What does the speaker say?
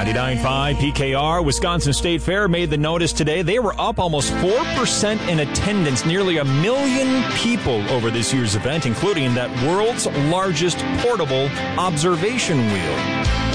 99.5 PKR, Wisconsin State Fair made the notice today. They were up almost 4% in attendance, nearly 1 million people over this year's event, including that world's largest portable observation wheel.